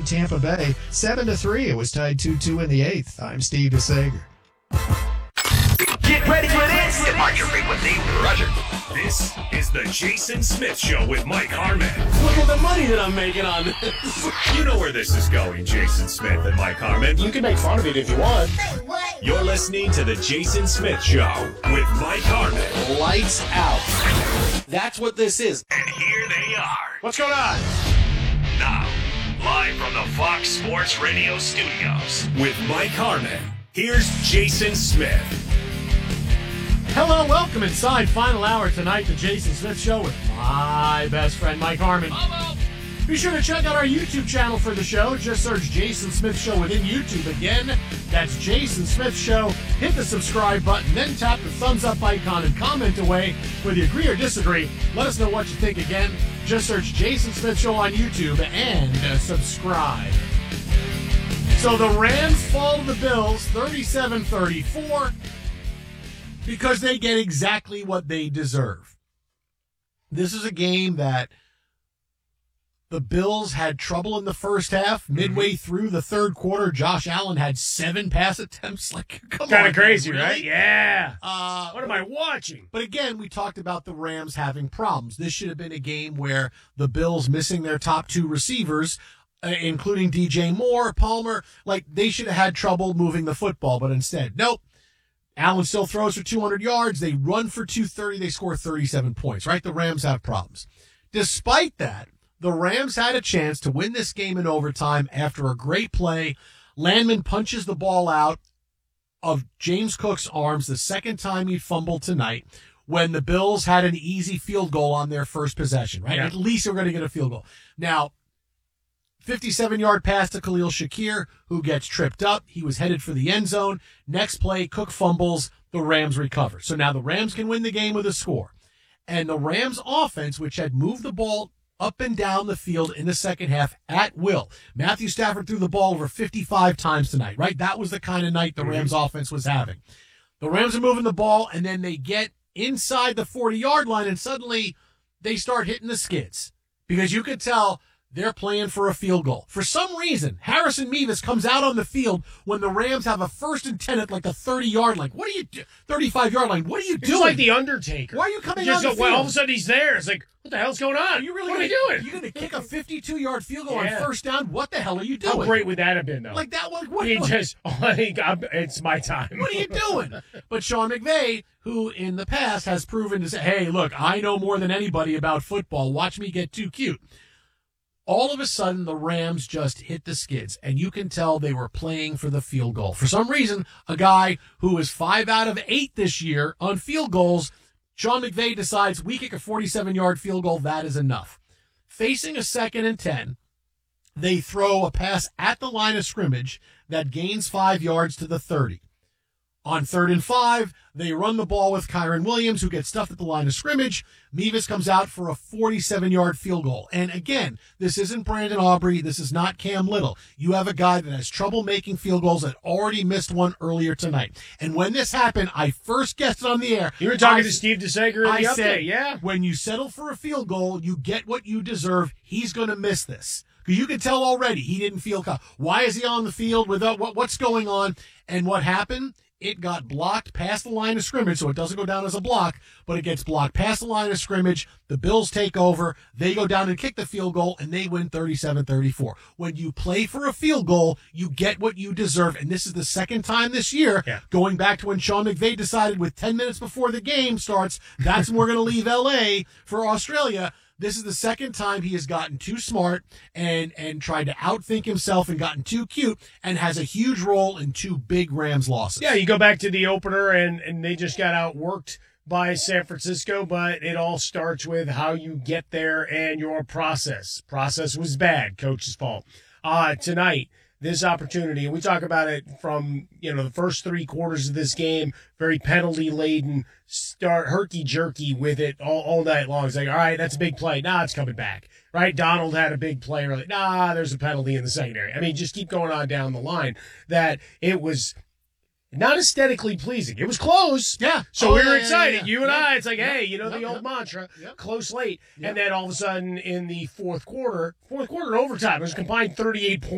Tampa Bay. 7-3. It was tied 2-2 in the 8th. I'm Steve DeSager. Get ready for this! Are you ready with me, Roger? This is the Jason Smith Show with Mike Harmon. Look at the money that I'm making on this. You know where this is going, Jason Smith and Mike Harmon. You can make fun of it if you want. What? You're listening to the Jason Smith Show with Mike Harmon. Lights out. That's what this is. And here they are. What's going on? Now, live from the Fox Sports Radio studios with Mike Harmon, here's Jason Smith. Hello, welcome inside final hour tonight, the Jason Smith Show with my best friend Mike Harmon. Hello. Be sure to check out our YouTube channel for the show. Just search Jason Smith Show within YouTube. Again, that's Jason Smith Show. Hit the subscribe button, then tap the thumbs up icon and comment away whether you agree or disagree. Let us know what you think. Again, just search Jason Smith Show on YouTube and subscribe. So the Rams fall to the Bills 37-34. Because they get exactly what they deserve. This is a game that the Bills had trouble in the first half. Midway through the third quarter, Josh Allen had 7 pass attempts. Like, come on. Kind of crazy, really? right? Yeah. What am I watching? But again, we talked about the Rams having problems. This should have been a game where the Bills missing their top 2 receivers, including DJ Moore, Palmer, like they should have had trouble moving the football. But instead, nope. Allen still throws for 200 yards. They run for 230. They score 37 points, right? The Rams have problems. Despite that, the Rams had a chance to win this game in overtime after a great play. Landman punches the ball out of James Cook's arms the second time he fumbled tonight when the Bills had an easy field goal on their first possession, right? Yeah. At least they're going to get a field goal. Now, 57-yard pass to Khalil Shakir, who gets tripped up. He was headed for the end zone. Next play, Cook fumbles. The Rams recover. So now the Rams can win the game with a score. And the Rams offense, which had moved the ball up and down the field in the second half at will. Matthew Stafford threw the ball over 55 times tonight, right? That was the kind of night the Rams offense was having. The Rams are moving the ball, and then they get inside the 40-yard line, and suddenly they start hitting the skids. Because you could tell they're playing for a field goal. For some reason, Harrison Mevis comes out on the field when the Rams have a 1st and 10 at like a 30-yard line. What are you 35-yard line? What are you doing? It's like the Undertaker. Why are you coming on the field? Well, all of a sudden he's there. It's like, what the hell's going on? Are you really what are we doing? You're going to kick a 52-yard field goal Yeah. on first down? What the hell are you doing? How great would that have been, though? Like that one? What? It's my time. What are you doing? But Sean McVay, who in the past has proven to say, hey, look, I know more than anybody about football. Watch me get too cute. All of a sudden, the Rams just hit the skids, and you can tell they were playing for the field goal. For some reason, a guy who is 5 out of 8 this year on field goals, Sean McVay decides we kick a 47-yard field goal, that is enough. Facing a 2nd and 10, they throw a pass at the line of scrimmage that gains 5 yards to the 30. On 3rd and 5, they run the ball with Kyron Williams, who gets stuffed at the line of scrimmage. Mevis comes out for a 47-yard field goal. And again, this isn't Brandon Aubrey. This is not Cam Little. You have a guy that has trouble making field goals that already missed one earlier tonight. And when this happened, I first guessed it on the air. You were talking to Steve DeSager in the update, said, yeah? When you settle for a field goal, you get what you deserve. He's going to miss this. Because you can tell already he didn't feel why is he on the field without what's going on? And what happened? It got blocked past the line of scrimmage, so it doesn't go down as a block, but it gets blocked past the line of scrimmage. The Bills take over. They go down and kick the field goal, and they win 37-34. When you play for a field goal, you get what you deserve, and this is the second time this year, going back to when Sean McVay decided with 10 minutes before the game starts, that's when we're going to leave L.A. for Australia. This is the second time he has gotten too smart and tried to outthink himself and gotten too cute and has a huge role in 2 big Rams losses. Yeah, you go back to the opener, and they just got outworked by San Francisco, but it all starts with how you get there and your process. Process was bad, coach's fault. Tonight, this opportunity, and we talk about it from, the first 3 quarters of this game, very penalty-laden, start herky-jerky with it all night long. It's like, all right, that's a big play. Nah, it's coming back, right? Donald had a big play. Like, nah, there's a penalty in the secondary. I mean, just keep going on down the line. That it was not aesthetically pleasing. It was close. Yeah. So we were excited. You and I, it's like, hey, the old mantra, Yep. close late. Yep. And then all of a sudden in the fourth quarter overtime, it was a combined 38 points.